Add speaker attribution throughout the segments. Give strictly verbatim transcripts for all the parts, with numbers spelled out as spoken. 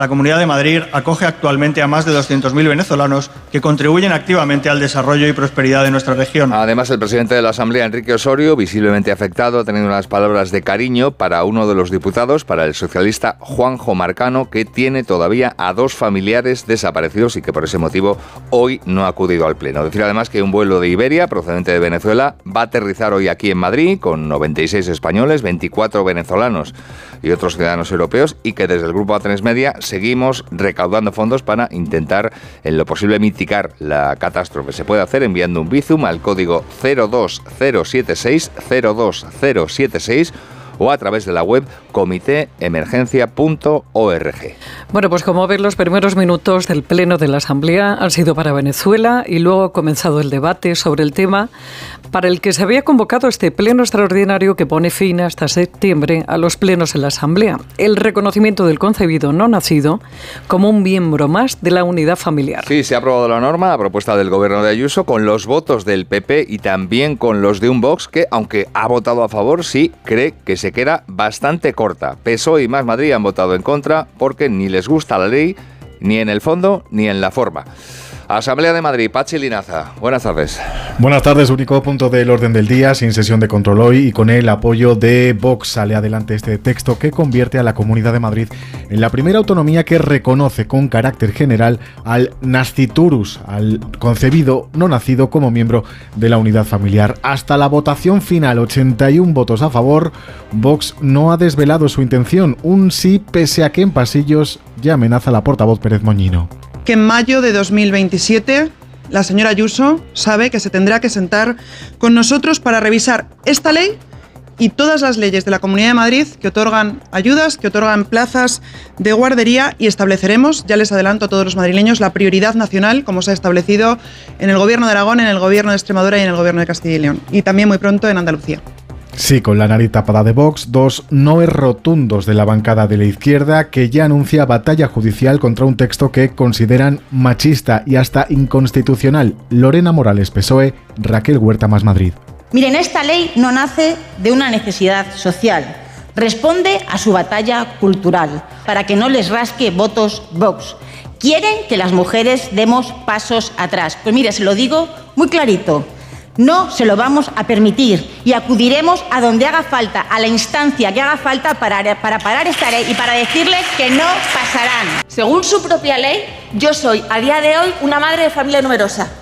Speaker 1: La Comunidad de Madrid acoge actualmente a más de doscientos mil venezolanos que contribuyen activamente al desarrollo y prosperidad de nuestra región.
Speaker 2: Además, el presidente de la Asamblea, Enrique Osorio, visiblemente afectado, ha tenido unas palabras de cariño para uno de los diputados, para el socialista Juanjo Marcano, que tiene todavía a dos familiares desaparecidos y que por ese motivo hoy no ha acudido al Pleno. Decir además que un vuelo de Iberia, procedente de Venezuela, va a aterrizar hoy aquí en Madrid con noventa y seis españoles, veinticuatro venezolanos y otros ciudadanos europeos, y que desde el Grupo A tres Media seguimos recaudando fondos para intentar, en lo posible, mitigar la catástrofe. Se puede hacer enviando un Bizum al código cero dos cero siete seis, cero dos cero siete seis o a través de la web comité emergencia punto org.
Speaker 3: Bueno, pues como ven, los primeros minutos del Pleno de la Asamblea han sido para Venezuela y luego ha comenzado el debate sobre el tema para el que se había convocado este Pleno extraordinario que pone fin hasta septiembre a los plenos en la Asamblea. El reconocimiento del concebido no nacido como un miembro más de la unidad familiar.
Speaker 2: Sí, se ha aprobado la norma a propuesta del Gobierno de Ayuso con los votos del P P y también con los de un Vox que, aunque ha votado a favor, sí cree que se queda bastante corta. P S O E y Más Madrid han votado en contra porque ni les gusta la ley, ni en el fondo, ni en la forma. Asamblea de Madrid, Pachi Linaza, buenas tardes.
Speaker 4: Buenas tardes, único punto del orden del día, sin sesión de control hoy y con el apoyo de Vox. Sale adelante este texto que convierte a la Comunidad de Madrid en la primera autonomía que reconoce con carácter general al nasciturus, al concebido no nacido como miembro de la unidad familiar. Hasta la votación final, ochenta y uno votos a favor, Vox no ha desvelado su intención, un sí pese a que en pasillos ya amenaza la portavoz Pérez Moñino.
Speaker 5: Que en mayo de dos mil veintisiete la señora Ayuso sabe que se tendrá que sentar con nosotros para revisar esta ley y todas las leyes de la Comunidad de Madrid que otorgan ayudas, que otorgan plazas de guardería, y estableceremos, ya les adelanto a todos los madrileños, la prioridad nacional como se ha establecido en el Gobierno de Aragón, en el Gobierno de Extremadura y en el Gobierno de Castilla y León, y también muy pronto en Andalucía.
Speaker 4: Sí, con la nariz tapada de Vox, dos noes rotundos de la bancada de la izquierda que ya anuncia batalla judicial contra un texto que consideran machista y hasta inconstitucional. Lorena Morales, P S O E, Raquel Huerta, Más Madrid.
Speaker 6: Miren, esta ley no nace de una necesidad social, responde a su batalla cultural, para que no les rasque votos Vox. Quieren que las mujeres demos pasos atrás. Pues mire, se lo digo muy clarito. No se lo vamos a permitir y acudiremos a donde haga falta, a la instancia que haga falta para, para parar esta ley y para decirles que no pasarán.
Speaker 7: Según su propia ley, yo soy a día de hoy una madre de familia numerosa.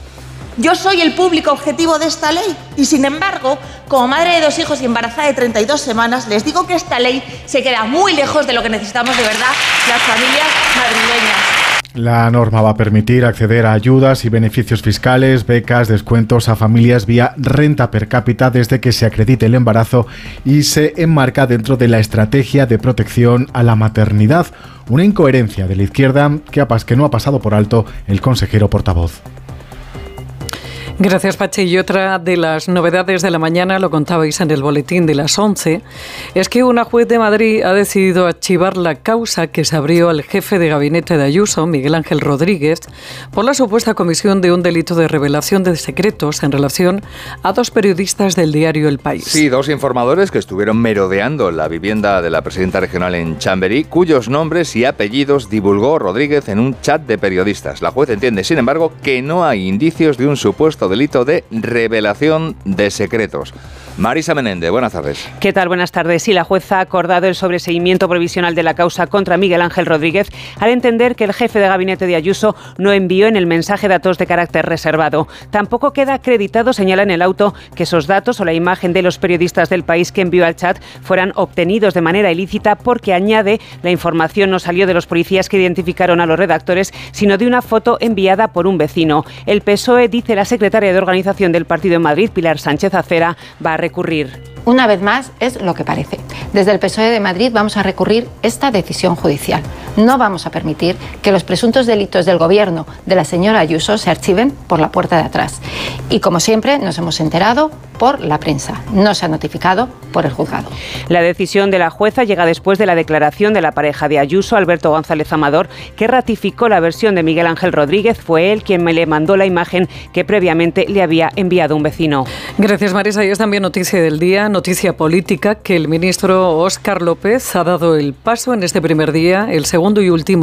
Speaker 7: Yo soy el público objetivo de esta ley y, sin embargo, como madre de dos hijos y embarazada de treinta y dos semanas, les digo que esta ley se queda muy lejos de lo que necesitamos de verdad las familias madrileñas.
Speaker 4: La norma va a permitir acceder a ayudas y beneficios fiscales, becas, descuentos a familias vía renta per cápita desde que se acredite el embarazo y se enmarca dentro de la estrategia de protección a la maternidad. Una incoherencia de la izquierda que, a, que no ha pasado por alto el consejero portavoz.
Speaker 3: Gracias, Pachi. Y otra de las novedades de la mañana, lo contabais en el boletín de las once, es que una juez de Madrid ha decidido archivar la causa que se abrió al jefe de gabinete de Ayuso, Miguel Ángel Rodríguez, por la supuesta comisión de un delito de revelación de secretos en relación a dos periodistas del diario El País.
Speaker 2: Sí, dos informadores que estuvieron merodeando la vivienda de la presidenta regional en Chamberí, cuyos nombres y apellidos divulgó Rodríguez en un chat de periodistas. La juez entiende, sin embargo, que no hay indicios de un supuesto delito de revelación de secretos. Marisa Menéndez, buenas tardes.
Speaker 8: ¿Qué tal? Buenas tardes. Sí, la jueza ha acordado el sobreseimiento provisional de la causa contra Miguel Ángel Rodríguez al entender que el jefe de gabinete de Ayuso no envió en el mensaje datos de carácter reservado. Tampoco queda acreditado, señala en el auto, que esos datos o la imagen de los periodistas del País que envió al chat fueran obtenidos de manera ilícita, porque, añade, la información no salió de los policías que identificaron a los redactores, sino de una foto enviada por un vecino. El P S O E, dice la secretaria de Organización del partido en Madrid, Pilar Sánchez Acera, va a recurrir.
Speaker 9: Una vez más, es lo que parece. Desde el P S O E de Madrid vamos a recurrir esta decisión judicial. No vamos a permitir que los presuntos delitos del gobierno de la señora Ayuso se archiven por la puerta de atrás. Y como siempre, nos hemos enterado por la prensa. No se ha notificado por el juzgado.
Speaker 8: La decisión de la jueza llega después de la declaración de la pareja de Ayuso, Alberto González Amador, que ratificó la versión de Miguel Ángel Rodríguez. Fue él quien me le mandó la imagen que previamente le había enviado un vecino.
Speaker 3: Gracias, Marisa. Y es también noticia del día, noticia política, que el ministro Óscar López ha dado el paso en este primer día, el segundo y último